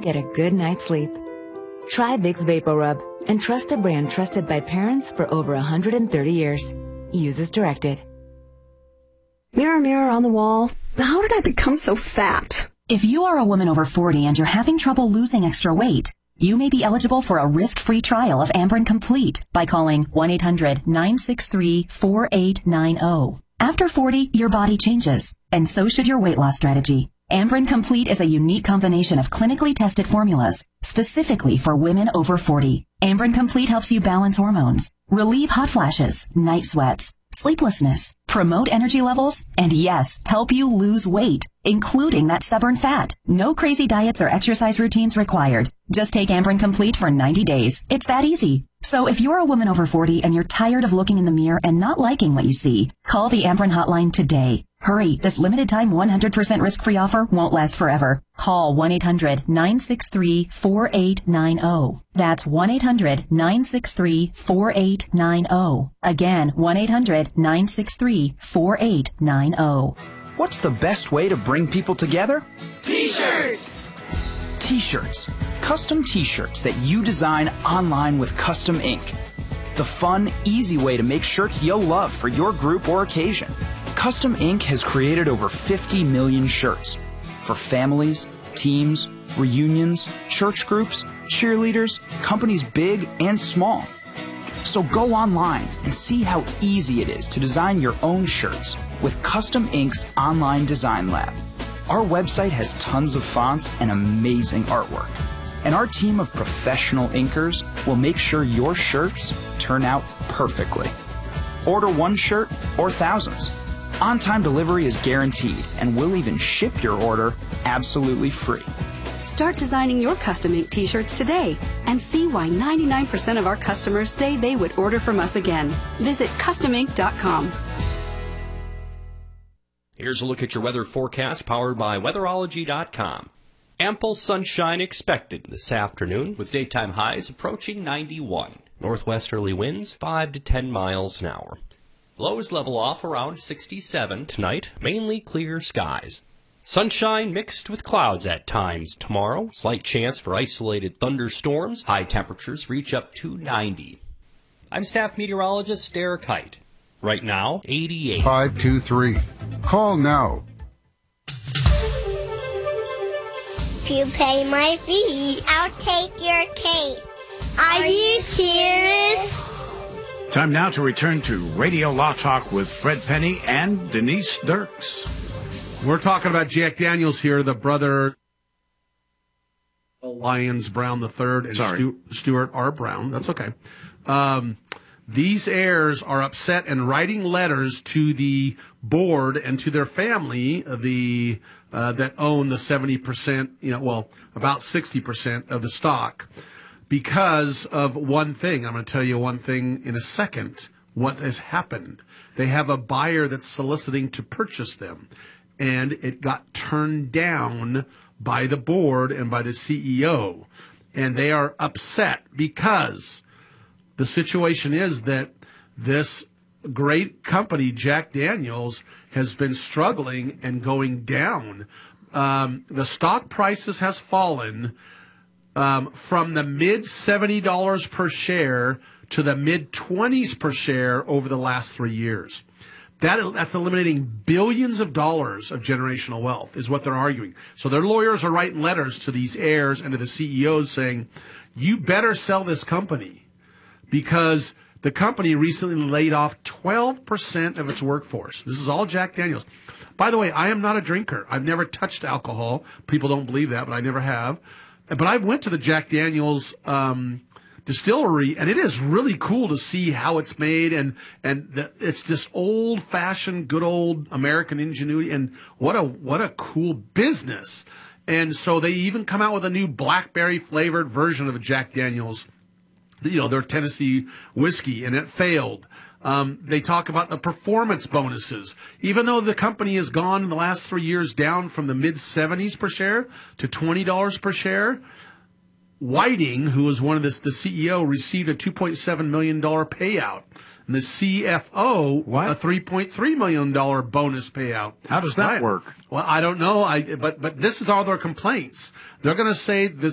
get a good night's sleep. Try Vicks VapoRub and trust a brand trusted by parents for over 130 years. Use as directed. Mirror, mirror on the wall, how did I become so fat? If you are a woman over 40 and you're having trouble losing extra weight, you may be eligible for a risk-free trial of Amberen Complete by calling 1-800-963-4890. After 40, your body changes, and so should your weight loss strategy. Amberen Complete is a unique combination of clinically tested formulas specifically for women over 40. Amberen Complete helps you balance hormones, relieve hot flashes, night sweats, sleeplessness, promote energy levels, and yes, help you lose weight, including that stubborn fat. No crazy diets or exercise routines required. Just take Amberen Complete for 90 days. It's that easy. So if you're a woman over 40 and you're tired of looking in the mirror and not liking what you see, call the Amberen hotline today. Hurry, this limited time 100% risk-free offer won't last forever. Call 1-800-963-4890. That's 1-800-963-4890. Again, 1-800-963-4890. What's the best way to bring people together? T-shirts! T-shirts. Custom T-shirts that you design online with custom ink. The fun, easy way to make shirts you'll love for your group or occasion. Custom Ink has created over 50 million shirts for families, teams, reunions, church groups, cheerleaders, companies big and small. So go online and see how easy it is to design your own shirts with Custom Ink's online design lab. Our website has tons of fonts and amazing artwork. And our team of professional inkers will make sure your shirts turn out perfectly. Order one shirt or thousands. On-time delivery is guaranteed, and we'll even ship your order absolutely free. Start designing your custom ink t-shirts today and see why 99% of our customers say they would order from us again. Visit customink.com. Here's a look at your weather forecast powered by weatherology.com. Ample sunshine expected this afternoon with daytime highs approaching 91. Northwesterly winds 5 to 10 miles an hour. Lows level off around 67 tonight, mainly clear skies. Sunshine mixed with clouds at times tomorrow. Slight chance for isolated thunderstorms. High temperatures reach up to 90. I'm staff meteorologist Derek Height. Right now, 88. 523. Call now. If you pay my fee, I'll take your case. Are you serious? Time now to return to Radio Law Talk with Fred Penny and Denise Dirks. We're talking about Jack Daniels here, the brother Lyons Brown III and Stuart R. Brown. That's okay. These heirs are upset and writing letters to the board and to their family, that own the 70%, about 60% of the stock, because of one thing. I'm going to tell you one thing in a second. What has happened? They have a buyer that's soliciting to purchase them, and it got turned down by the board and by the CEO, and they are upset because the situation is that this great company, Jack Daniels, has been struggling and going down. The stock prices has fallen from the mid-$70 per share to the mid-20s per share over the last 3 years. That's eliminating billions of dollars of generational wealth, is what they're arguing. So their lawyers are writing letters to these heirs and to the CEOs saying, you better sell this company, because the company recently laid off 12% of its workforce. This is all Jack Daniels. By the way, I am not a drinker. I've never touched alcohol. People don't believe that, but I never have. But I went to the Jack Daniels distillery, and it is really cool to see how it's made, and it's this old-fashioned, good old American ingenuity, and what a cool business. And so they even come out with a new blackberry-flavored version of the Jack Daniels, their Tennessee whiskey, and it failed. They talk about the performance bonuses. Even though the company has gone in the last 3 years down from the mid-70s per share to $20 per share, Whiting, who was one of the CEO, received a $2.7 million payout. And the CFO, a $3.3 million bonus payout. How does that work? Well, I don't know. But this is all their complaints. They're going to say this